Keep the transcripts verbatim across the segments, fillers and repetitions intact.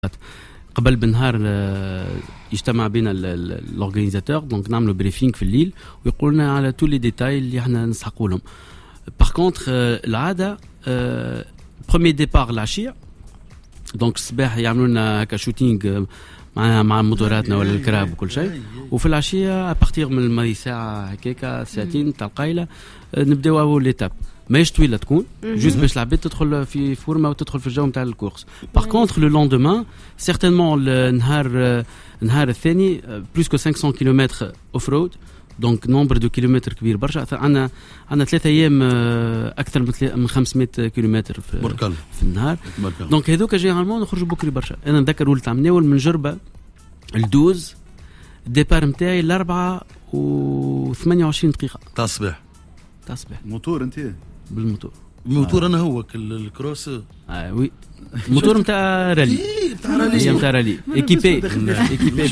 قبل بنهار يجتمع بنا الاورغانيزاتور دونك نعملوا بريفينغ في الليل ويقولوا لنا على تو لي ديتاي اللي احنا نسحقوا لهم. باغ كونتر العاده بروميي ديبار العشيه دونك الصباح يعملوا لنا هكا شوتينغ مع مع موتوراتنا ولا الكراب وكل شيء، وفي العشيه ابارتيغ من الماضي ساعه هكاكا ساعتين تاع القايله نبداو اول ليتاب ماهيش طويله تكون جوست باش العباد تدخل في فورمه وتدخل في الجو نتاع الكورس. باغ كونتر لو لوندومان سيغتينمون النهار النهار الثاني بلوس كو خمسمية كيلومتر اوف رود دونك نومبر دو كيلومتر كبير برشا. عندنا عندنا ثلاثة ايام اكثر من خمسمية كيلومتر في, في النهار دونك هذوك جينيرالمون نخرجوا بكري برشا. انا نذكر ولت عملناول من جربه الدوز الديبار نتاعي الأربعة وثمانية وعشرين دقيقه تاع الصباح تاع الصباح. موتور انت بالموتور الموتور آه. انا هو الكروس اه وي موتور نتاع رالي نتاع رالي نتاع رالي ايكيبي ايكيبي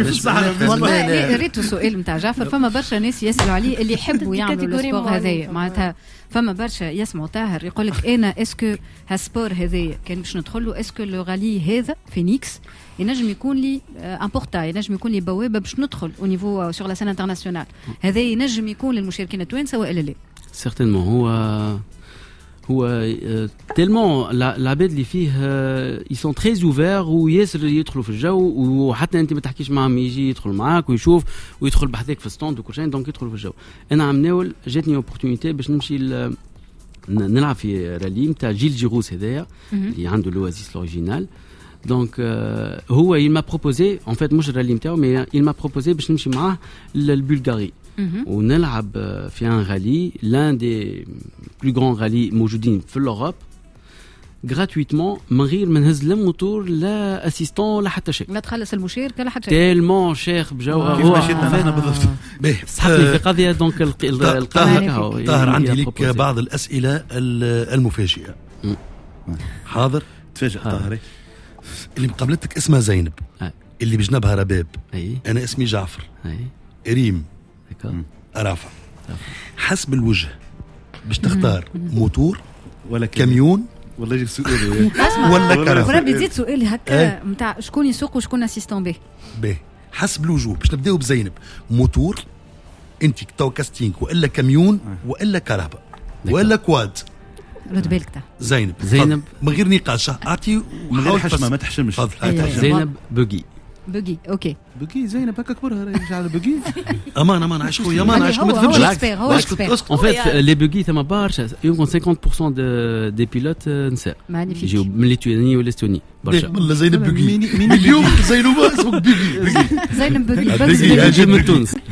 والله ريتو سؤال نتاع جعفر. فما برشا ناس يسالوا عليه اللي يحبوا يعملوا السبور هذايا معناتها. فما برشا يسمعوا طاهر يقول لك انا اسكو هالسبور هذايا كان باش ندخل له اسكو لو رالي هذا فينيكس ينجم يكون لي ان بورتاي ينجم يكون لي بوابه باش ندخل او نيفو سور لا سين انترناسيونال. هذا ينجم يكون للمشاركين التوانسه والا لا؟ سيغتينمون هو هو تيلمون العباد اللي فيه اي سون تري اوفير وياسر يدخلوا في الجو، وحتى انت ما تحكيش معهم يجي يدخل معاك ويشوف ويدخل بحذاك في ستوند وكل شيء دونك يدخلوا في الجو. انا عم ناول جاتني اوبورتونيتي باش نمشي نلعب في رالي نتاع جيل جيروس هذايا اللي عنده لوازيس الاوريجينال دونك هو il m'a proposé en fait مش الرالي نتاعو مي il m'a proposé باش نمشي معاه للبلغاري ونلعب في ان رالي لان دي بلو غران رالي موجودين في الاوروب غراتويتمون من غير ما نهز لا موتور لا اسيستون لا حتى شيء، لا تخلص المشاركه لا حتى شيء. تيلمون شيخ بجوها كيف مشيتنا نحن بالضبط. سحقني في قضيه دونك القناه. طاهر عندي لك بعض الاسئله المفاجئه. حاضر تفاجئ طاهر. اللي مقابلتك اسمها زينب أي. اللي بجنبها رباب أي. انا اسمي جعفر أي. ريم رافع. حسب الوجه باش تختار موتور ولا كاميون والله يجي سؤال ولا كراسي. وربي زيد سؤال هكا نتاع شكون يسوق وشكون اسيستون به به حسب الوجوه. باش نبداو بزينب موتور انت تو كاستينغ والا كاميون والا كهرباء ولا كواد. رد بالك تاع زينب زينب من غير نقاش اعطي من غير حشمه ما تحشمش. زينب بوغي بوغي اوكي بوغي زينب هكا كبرها راهي على بوغي. امان امان عايش خويا امان عايش ما تفهمش. هو اكسبير ان فيت لي بوغي ثما برشا يمكن خمسين بالمية دي بيلوت نساء يجيو من ليتواني والاستوني برشا. والله زينب بوغي اليوم زينب اسمك بوغي زينب بوغي بوغي من تونس.